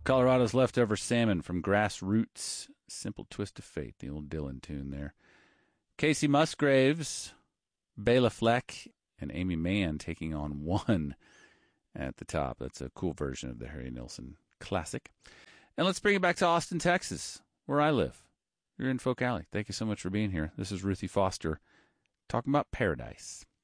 Colorado's Leftover Salmon from Grassroots. Simple Twist of Fate, the old Dylan tune there. Casey Musgraves, Bela Fleck, and Amy Mann taking on One at the top. That's a cool version of the Harry Nilsson classic. And let's bring it back to Austin, Texas, where I live. You're in Folk Alley. Thank you so much for being here. This is Ruthie Foster talking about Paradise.